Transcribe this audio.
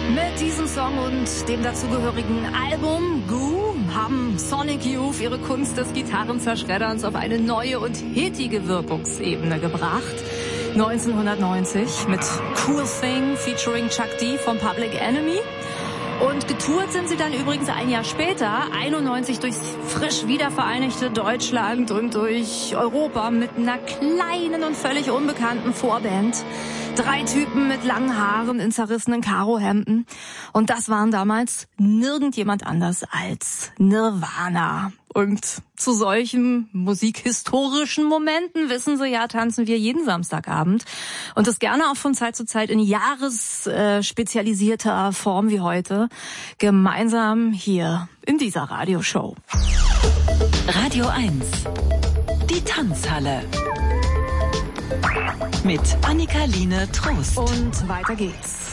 Mit diesem Song und dem dazugehörigen Album Goo haben Sonic Youth ihre Kunst des Gitarrenzerschredderns auf eine neue und hittige Wirkungsebene gebracht. 1990 mit Cool Thing featuring Chuck D vom Public Enemy. Und getourt sind sie dann übrigens ein Jahr später, 91, durchs frisch wiedervereinigte Deutschland und durch Europa mit einer kleinen und völlig unbekannten Vorband. 3 Typen mit langen Haaren in zerrissenen Karohemden. Und das waren damals nirgendjemand anders als Nirvana. Und zu solchen musikhistorischen Momenten, wissen Sie ja, tanzen wir jeden Samstagabend. Und das gerne auch von Zeit zu Zeit in jahresspezialisierter Form wie heute. Gemeinsam hier in dieser Radioshow. Radio 1. Die Tanzhalle. Mit Annika-Line Trost. Und weiter geht's.